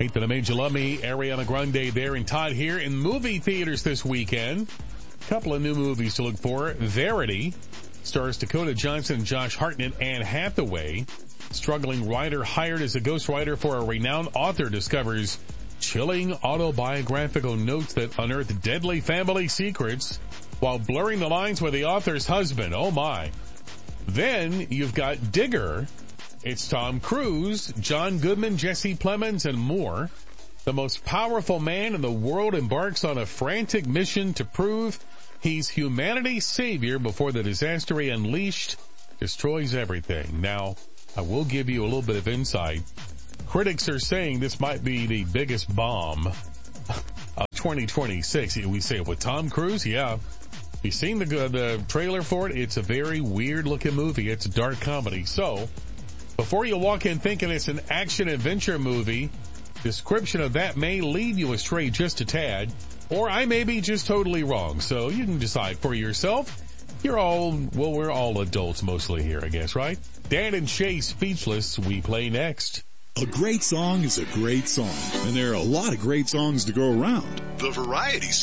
Hate That I Made You Love Me, Ariana Grande there, and Todd here in movie theaters this weekend. Couple of new movies to look for. Verity stars Dakota Johnson and Josh Hartnett. Anne Hathaway, struggling writer hired as a ghostwriter for a renowned author, discovers chilling autobiographical notes that unearth deadly family secrets while blurring the lines with the author's husband. Oh my. Then you've got Digger. It's Tom Cruise, John Goodman, Jesse Plemons, and more. The most powerful man in the world embarks on a frantic mission to prove he's humanity's savior before the disaster he unleashed destroys everything. Now, I will give you a little bit of insight. Critics are saying this might be the biggest bomb of 2026. We say with Tom Cruise, yeah. You seen the trailer for it? It's a very weird looking movie. It's a dark comedy. So, before you walk in thinking it's an action-adventure movie, description of that may lead you astray just a tad, or I may be just totally wrong. So you can decide for yourself. We're all adults mostly here, I guess, right? Dan and Shay Speechless, we play next. A great song is a great song, and there are a lot of great songs to go around. The variety